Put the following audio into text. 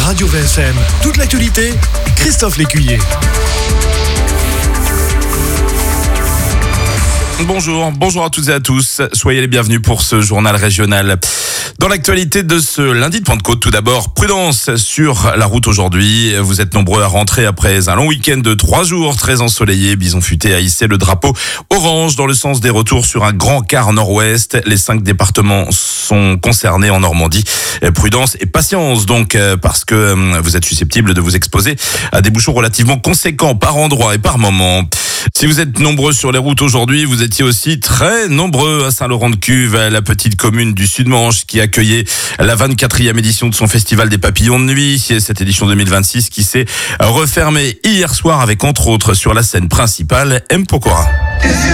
Radio VSM. Toute l'actualité, Christophe Lécuyer. Bonjour à toutes et à tous. Soyez les bienvenus pour ce journal régional. Dans l'actualité de ce lundi de Pentecôte, tout d'abord, prudence sur la route aujourd'hui. Vous êtes nombreux à rentrer après un long week-end de 3 jours très ensoleillé. Bison Futé a hissé le drapeau orange dans le sens des retours sur un grand quart nord-ouest. Les 5 départements sont concernés en Normandie. Prudence et patience donc, parce que vous êtes susceptible de vous exposer à des bouchons relativement conséquents par endroit et par moment. Si vous êtes nombreux sur les routes aujourd'hui, vous étiez aussi très nombreux à Saint-Laurent-de-Cuve, la petite commune du Sud-Manche qui accueillait la 24e édition de son festival des papillons de nuit. Cette édition 2026 qui s'est refermée hier soir avec entre autres sur la scène principale M. Pokora.